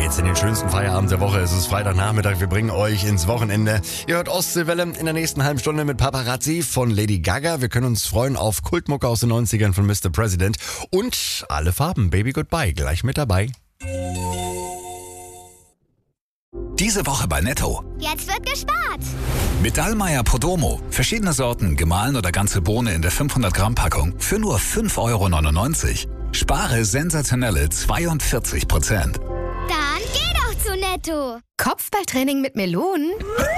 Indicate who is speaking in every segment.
Speaker 1: geht's in den schönsten Feierabend der Woche. Es ist Freitagnachmittag, wir bringen euch ins Wochenende. Ihr hört Ostseewelle in der nächsten halben Stunde mit Paparazzi von Lady Gaga. Wir können uns freuen auf Kultmucke aus den 90ern von Mr. President und alle Farben, Baby Goodbye, gleich mit dabei.
Speaker 2: Diese Woche bei Netto.
Speaker 3: Jetzt wird gespart.
Speaker 2: Mit Dallmayr Podromo. Verschiedene Sorten, gemahlen oder ganze Bohne in der 500 Gramm Packung für nur 5,99 €. Spare sensationelle 42%.
Speaker 3: Dann geh doch zu Netto.
Speaker 4: Kopfballtraining mit Melonen?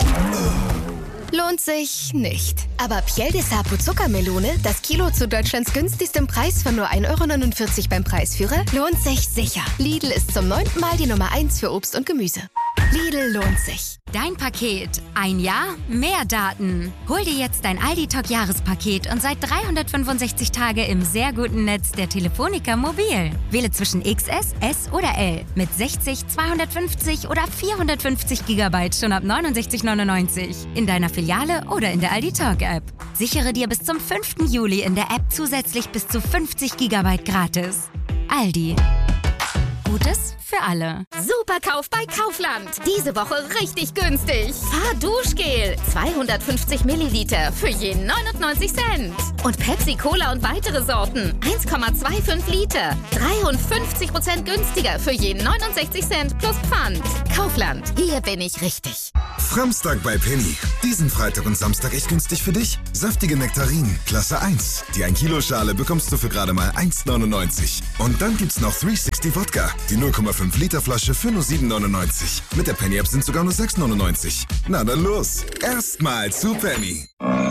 Speaker 4: Lohnt sich nicht. Aber Piel de Sapo Zuckermelone, das Kilo zu Deutschlands günstigstem Preis von nur 1,49 € beim Preisführer, lohnt sich sicher. Lidl ist zum 9. Mal die Nummer 1 für Obst und Gemüse. Lidl lohnt sich.
Speaker 5: Dein Paket. Ein Jahr, mehr Daten. Hol dir jetzt dein Aldi Talk Jahrespaket und seit 365 Tage im sehr guten Netz der Telefonica Mobil. Wähle zwischen XS, S oder L mit 60, 250 oder 450 GB schon ab 69,99 € in deiner Filiale oder in der Aldi Talk App. Sichere dir bis zum 5. Juli in der App zusätzlich bis zu 50 GB gratis. Aldi. Gutes für alle.
Speaker 6: Superkauf bei Kaufland. Diese Woche richtig günstig. Fahrduschgel. 250 Milliliter für je 99 Cent. Und Pepsi Cola und weitere Sorten. 1,25 Liter. 53% günstiger für je 69 Cent plus Pfand. Kaufland. Hier bin ich richtig.
Speaker 7: Samstag bei Penny. Diesen Freitag und Samstag echt günstig für dich. Saftige Nektarinen, Klasse 1. Die 1 Kilo Schale bekommst du für gerade mal 1,99 €. Und dann gibt's noch 360 Wodka. Die 0,5 Liter Flasche für nur 7,99 €. Mit der Penny App sind sogar nur 6,99 €. Na dann los. Erstmal zu Penny.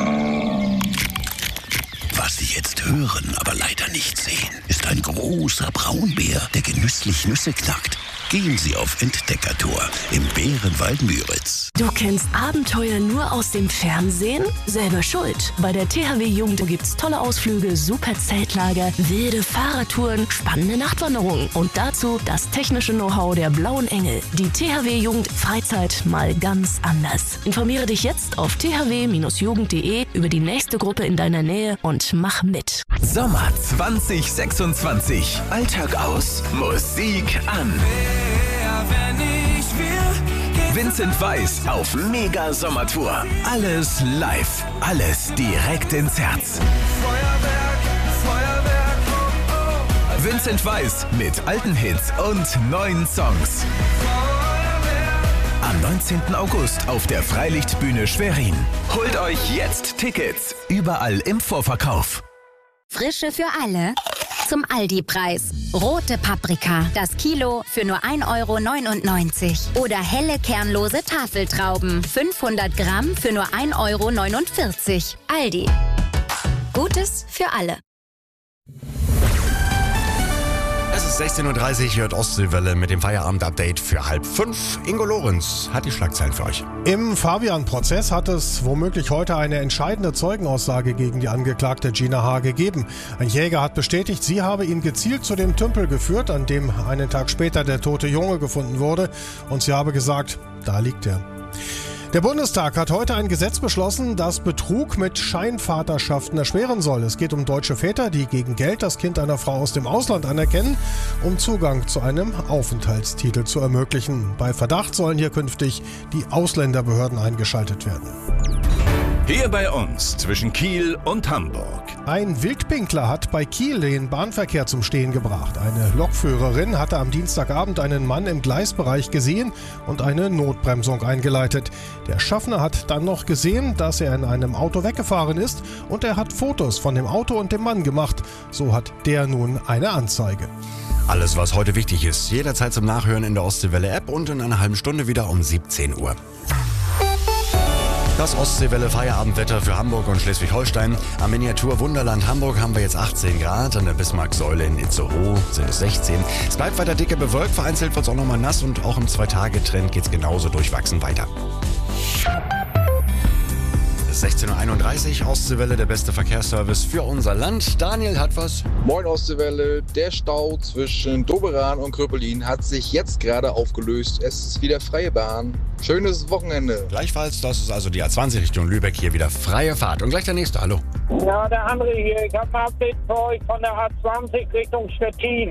Speaker 8: Was Sie jetzt hören, aber leider nicht sehen, ist ein großer Braunbär, der genüsslich Nüsse knackt. Gehen Sie auf Entdeckertour im Bärenwald Müritz.
Speaker 9: Du kennst Abenteuer nur aus dem Fernsehen? Selber schuld. Bei der THW Jugend gibt's tolle Ausflüge, super Zeltlager, wilde Fahrradtouren, spannende Nachtwanderungen und dazu das technische Know-how der Blauen Engel. Die THW Jugend Freizeit mal ganz anders. Informiere dich jetzt auf thw-jugend.de über die nächste Gruppe in deiner Nähe und mach mit.
Speaker 10: Sommer 2026. Alltag aus, Musik an. Vincent Weiss auf Mega-Sommertour. Alles live, alles direkt ins Herz. Vincent Weiss mit alten Hits und neuen Songs. Am 19. August auf der Freilichtbühne Schwerin. Holt euch jetzt Tickets. Überall im Vorverkauf.
Speaker 5: Frische für alle. Zum Aldi-Preis. Rote Paprika, das Kilo für nur 1,99 € Oder helle kernlose Tafeltrauben, 500 Gramm für nur 1,49 €. Aldi. Gutes für alle.
Speaker 1: Es ist 16:30 Uhr, hört Ostseewelle mit dem Feierabend-Update für 4:30. Ingo Lorenz hat die Schlagzeilen für euch.
Speaker 11: Im Fabian-Prozess hat es womöglich heute eine entscheidende Zeugenaussage gegen die Angeklagte Gina H. gegeben. Ein Jäger hat bestätigt, sie habe ihn gezielt zu dem Tümpel geführt, an dem einen Tag später der tote Junge gefunden wurde. Und sie habe gesagt, da liegt er. Der Bundestag hat heute ein Gesetz beschlossen, das Betrug mit Scheinvaterschaften erschweren soll. Es geht um deutsche Väter, die gegen Geld das Kind einer Frau aus dem Ausland anerkennen, um Zugang zu einem Aufenthaltstitel zu ermöglichen. Bei Verdacht sollen hier künftig die Ausländerbehörden eingeschaltet werden.
Speaker 10: Hier bei uns zwischen Kiel und Hamburg.
Speaker 11: Ein Wildpinkler hat bei Kiel den Bahnverkehr zum Stehen gebracht. Eine Lokführerin hatte am Dienstagabend einen Mann im Gleisbereich gesehen und eine Notbremsung eingeleitet. Der Schaffner hat dann noch gesehen, dass er in einem Auto weggefahren ist und er hat Fotos von dem Auto und dem Mann gemacht. So hat der nun eine Anzeige.
Speaker 1: Alles, was heute wichtig ist, jederzeit zum Nachhören in der Ostseewelle-App und in einer halben Stunde wieder um 17 Uhr. Das Ostseewelle-Feierabendwetter für Hamburg und Schleswig-Holstein. Am Miniatur Wunderland Hamburg haben wir jetzt 18 Grad. An der Bismarcksäule in Itzehoe sind es 16. Es bleibt weiter dicke bewölkt. Vereinzelt wird es auch nochmal nass und auch im 2-Tage-Trend geht es genauso durchwachsen weiter. 16:31 Uhr, Ostseewelle, der beste Verkehrsservice für unser Land. Daniel hat was.
Speaker 12: Moin Ostseewelle, der Stau zwischen Doberan und Kröpelin hat sich jetzt gerade aufgelöst. Es ist wieder freie Bahn. Schönes Wochenende.
Speaker 1: Gleichfalls, das ist also die A20 Richtung Lübeck, hier wieder freie Fahrt. Und gleich der nächste, hallo.
Speaker 13: Ja, der André hier. Ich habe ein Update für euch von der A20 Richtung Stettin.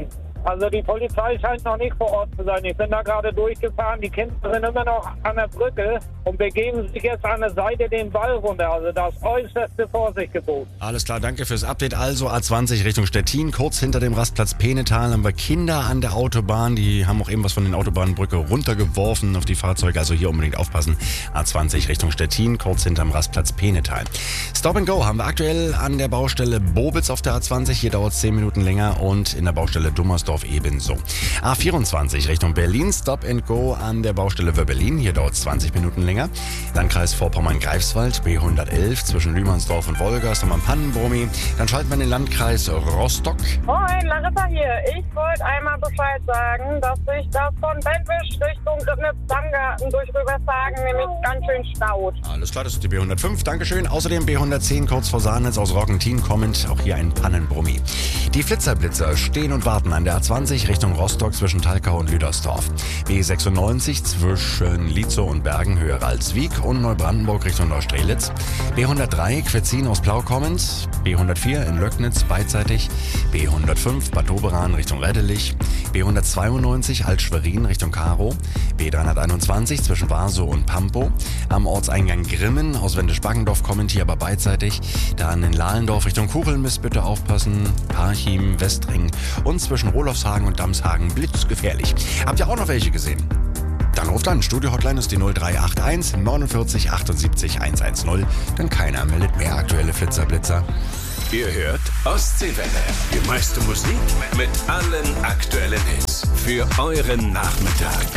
Speaker 13: Also die Polizei scheint noch nicht vor Ort zu sein. Ich bin da gerade durchgefahren. Die Kinder sind immer noch an der Brücke und begeben sich jetzt an der Seite den Wall runter. Also das äußerste Vorsichtgebot.
Speaker 1: Alles klar, danke fürs Update. Also A20 Richtung Stettin, kurz hinter dem Rastplatz Penetal haben wir Kinder an der Autobahn. Die haben auch eben was von den Autobahnbrücke runtergeworfen auf die Fahrzeuge. Also hier unbedingt aufpassen. A20 Richtung Stettin, kurz hinterm Rastplatz Penetal. Stop and Go haben wir aktuell an der Baustelle Bobitz auf der A20. Hier dauert es 10 Minuten länger und in der Baustelle Dummersdorf ebenso. A24 Richtung Berlin, Stop and Go an der Baustelle Wöberlin. Hier dauert es 20 Minuten länger. Landkreis Vorpommern-Greifswald, B111 zwischen Lühmannsdorf und Wolgast haben wir einen Pannenbrummi. Dann schalten wir in den Landkreis Rostock.
Speaker 14: Moin, Larissa hier. Ich wollte einmal Bescheid sagen, dass sich das von Bentwisch Richtung Griebnitz-Damgarten durch Rübershagen nämlich ganz schön staut.
Speaker 1: Alles klar, das ist die B105. Dankeschön. Außerdem B110 kurz vor Sahnitz aus Roggentin kommend. Auch hier ein Pannenbrummi. Die Blitzerblitzer stehen und warten an der A20 Richtung Rostock zwischen Talkau und Lüdersdorf. B96 zwischen Lietzow und Bergen höher Ralswiek und Neubrandenburg Richtung Neustrelitz. B103 Quetzin aus Plau kommend. B104 in Löcknitz beidseitig. B105 Bad Doberan Richtung Reddelich. B192 Alt-Schwerin Richtung Karow. B321 zwischen Warsow und Pampow. Am Ortseingang Grimmen aus Wendisch-Baggendorf kommend hier aber beidseitig. Dann in Lahlendorf Richtung Kuchelmiss bitte aufpassen. Parchim, Westring und zwischen Rolofshagen und Damshagen blitzgefährlich. Habt ihr auch noch welche gesehen? Dann ruft an. Studio-Hotline ist die 0381 49 78 110. Denn keiner meldet mehr aktuelle Flitzer-Blitzer.
Speaker 10: Ihr hört Ostseewelle. Die meiste Musik mit allen aktuellen Hits. Für euren Nachmittag.